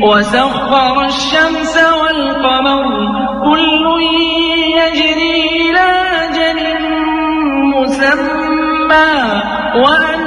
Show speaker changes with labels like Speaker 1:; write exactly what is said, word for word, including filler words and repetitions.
Speaker 1: وسخر الشمس والقمر كل يجري إلى أجل مسمى وأن